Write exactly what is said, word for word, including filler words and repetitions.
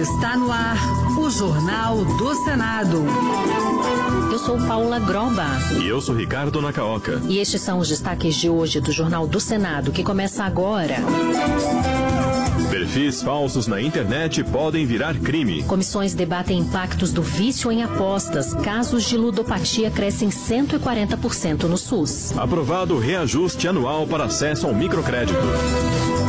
Está no ar o Jornal do Senado. Eu sou Paula Groba. E eu sou Ricardo Nacaoca. E estes são os destaques de hoje do Jornal do Senado, que começa agora. Perfis falsos na internet podem virar crime. Comissões debatem impactos do vício em apostas. Casos de ludopatia crescem cento e quarenta por cento no SUS. Aprovado reajuste anual para acesso ao microcrédito.